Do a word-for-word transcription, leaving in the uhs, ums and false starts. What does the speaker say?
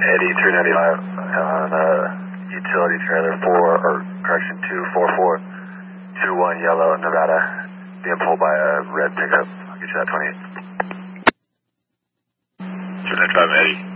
Eddie three ninety-five on uh, utility trailer four, or correction, two four four two one yellow, Nevada, being pulled by a red pickup. I'll get you that twenty-eight. three ninety-five, Eddie.